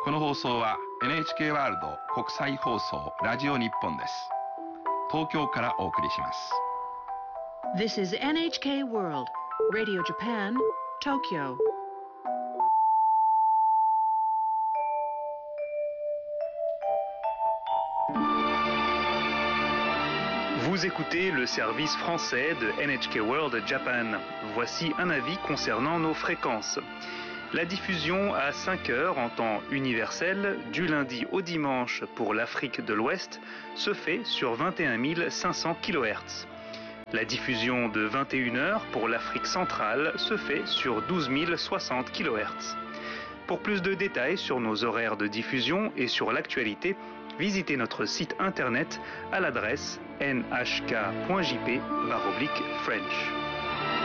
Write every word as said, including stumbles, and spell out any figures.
この放送は エヌエイチケー ワールド国際放送ラジオ日本です。東京からお送りします。 This is エヌエイチケー World Radio Japan, Tokyo. Vous écoutez le service français de N H K World Japan. Voici un avis concernant nos fréquences. La diffusion à cinq heures en temps universel, du lundi au dimanche pour l'Afrique de l'Ouest, se fait sur vingt et un mille cinq cents kilohertz. La diffusion de vingt et une heures pour l'Afrique centrale se fait sur douze mille soixante kilohertz. Pour plus de détails sur nos horaires de diffusion et sur l'actualité, visitez notre site internet à l'adresse n h k point j p barre oblique French.